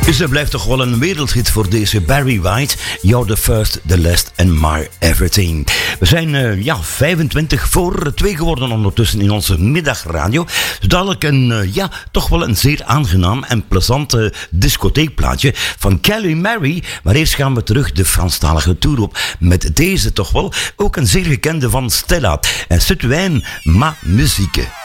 Dus het blijft toch wel een wereldhit voor deze Barry White. You're the first, the last and my everything. We zijn 25 voor 2 geworden ondertussen in onze middagradio. Dus dadelijk toch wel een zeer aangenaam en plezante discotheekplaatje van Kelly Mary. Maar eerst gaan we terug de Franstalige tour op met deze toch wel ook een zeer gekende van Stella. En c'est ma musique.